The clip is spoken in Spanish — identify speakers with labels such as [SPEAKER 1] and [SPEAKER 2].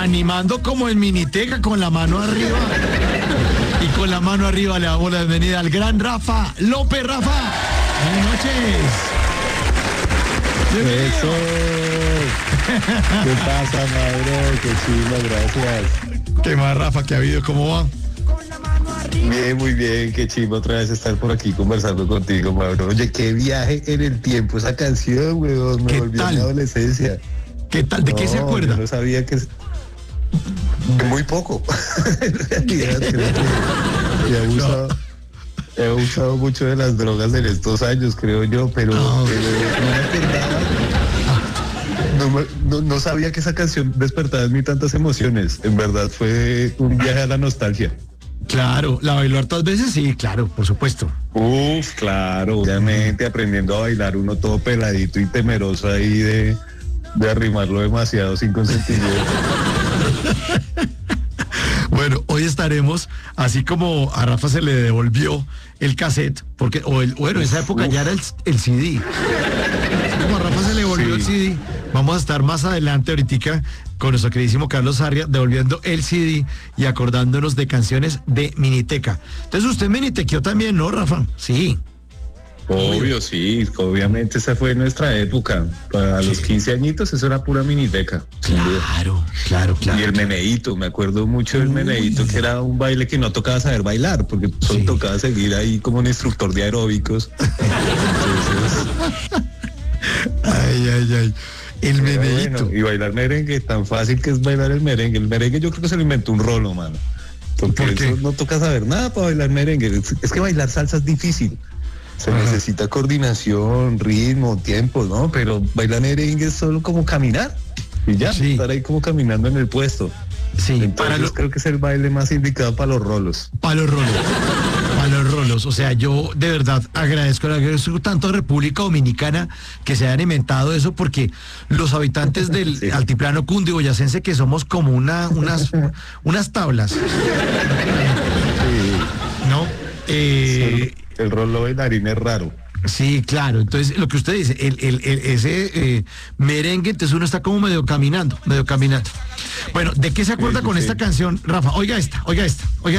[SPEAKER 1] animando como en Miniteca, con la mano arriba. Y con la mano arriba le damos la bienvenida al gran Rafa López. Rafa, buenas noches.
[SPEAKER 2] Eso. ¿Qué pasa, madre? Qué chido, gracias.
[SPEAKER 1] ¿Qué más, Rafa? ¿Qué ha habido? ¿Cómo va?
[SPEAKER 2] Bien, muy bien, qué chido otra vez estar por aquí conversando contigo, Mauro. Oye, qué viaje en el tiempo esa canción, weón, me volvió a mi adolescencia.
[SPEAKER 1] ¿Qué tal? ¿De qué se acuerda?
[SPEAKER 2] Yo no sabía que... Muy poco. En realidad, creo que he abusado mucho de las drogas en estos años, creo yo, pero no me acordaba. No sabía que esa canción despertaba en mí tantas emociones. En verdad fue un viaje a la nostalgia.
[SPEAKER 1] Claro, ¿la bailó hartas veces? Sí, claro, por supuesto.
[SPEAKER 2] Uf, claro, obviamente aprendiendo a bailar uno todo peladito y temeroso ahí de arrimarlo demasiado sin consentimiento.
[SPEAKER 1] Bueno, hoy estaremos, así como a Rafa se le devolvió el cassette, porque, en esa época ya era el CD. Como a Rafa se le devolvió el CD, vamos a estar más adelante ahorita con nuestro queridísimo Carlos Sarria devolviendo el CD y acordándonos de canciones de Miniteca. Entonces usted minitequeó también, ¿no, Rafa? Sí.
[SPEAKER 2] Obvio, sí, obviamente esa fue nuestra época. Para los 15 añitos eso era pura Miniteca.
[SPEAKER 1] Claro.
[SPEAKER 2] Y el meneíto, me acuerdo mucho del meneíto, que era un baile que no tocaba saber bailar, porque solo tocaba seguir ahí como un instructor de aeróbicos. Entonces...
[SPEAKER 1] Ay. El meneíto.
[SPEAKER 2] Bueno, y bailar merengue, tan fácil que es bailar el merengue. El merengue yo creo que se lo inventó un rolo, mano. Porque
[SPEAKER 1] ¿por qué?
[SPEAKER 2] Eso no toca saber nada para bailar merengue. Es que bailar salsa es difícil. Se necesita coordinación, ritmo, tiempo, ¿no? Pero bailar merengue es solo como caminar. Y ya, estar ahí como caminando en el puesto.
[SPEAKER 1] Sí,
[SPEAKER 2] entonces creo que es el baile más indicado para los rolos.
[SPEAKER 1] Para los rolos. O sea, yo de verdad agradezco tanto a República Dominicana que se hayan inventado eso, porque los habitantes del altiplano cundiboyacense, que somos como unas tablas. ¿No?
[SPEAKER 2] El rolo bailarín es raro.
[SPEAKER 1] Sí, claro. Entonces, lo que usted dice, ese merengue, entonces uno está como medio caminando. Bueno, ¿de qué se acuerda con esta canción, Rafa? Oiga esta.